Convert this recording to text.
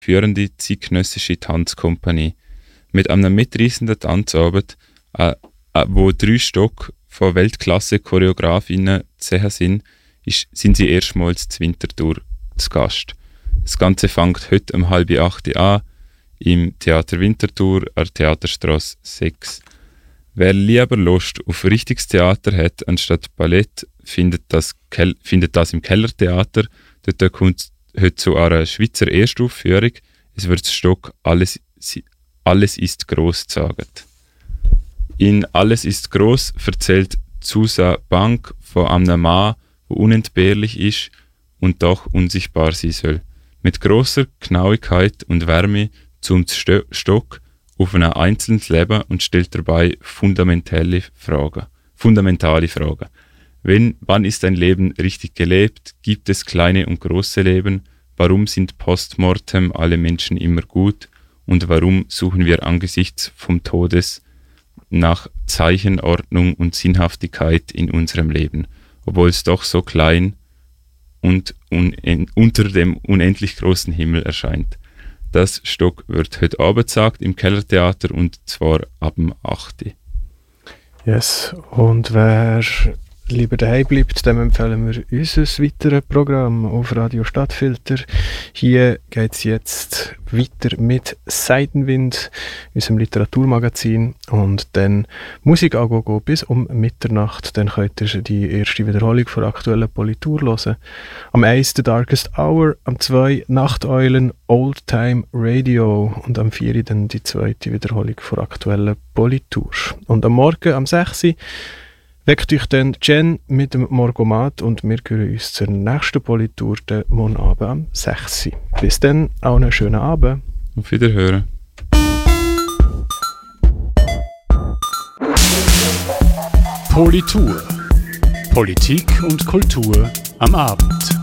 führende zeitgenössische Tanzkompanie. Mit einem mitreißenden Tanzabend, wo 3 Stück von Weltklasse-Choreografinnen zu sehen sind sie erstmals zu Winterthur zu Gast. Das Ganze fängt heute um 7:30 an im Theater Winterthur an der Theaterstrasse 6. Wer lieber Lust auf richtiges Theater hat anstatt Ballett, findet das im Kellertheater. Dort kommt heute zu einer Schweizer Erstaufführung. Es wird das Stück Alles ist gross gesagt. In Alles ist gross erzählt Susa Bank von einem Mann, der unentbehrlich ist und doch unsichtbar sein soll. Mit grosser Genauigkeit und Wärme zoomt das Stück auf ein einzelnes Leben und stellt dabei fundamentale Fragen. Wann ist ein Leben richtig gelebt? Gibt es kleine und große Leben? Warum sind postmortem alle Menschen immer gut? Und warum suchen wir angesichts vom Todes nach Zeichen, Ordnung und Sinnhaftigkeit in unserem Leben, obwohl es doch so klein und unter dem unendlich großen Himmel erscheint? Das Stück wird heute Abend gesagt im Kellertheater und zwar ab dem 8. Yes, und wer lieber daheim bleibt, dem empfehlen wir unser weiteres Programm auf Radio Stadtfilter. Hier geht es jetzt weiter mit Seidenwind, unserem Literaturmagazin, und dann Musik go bis um Mitternacht. Dann könnt ihr die erste Wiederholung von aktuellen Politur hören. Am 1 The Darkest Hour, am 2 Nachteulen Old Time Radio und am 4 dann die zweite Wiederholung von aktuellen Politur. Und am Morgen, am 6 weckt euch dann Jen mit dem Morgomat und wir hören uns zur nächsten Politur den morgen Abend am 6. Bis dann, auch einen schönen Abend. Auf Wiederhören. Politur. Politik und Kultur am Abend.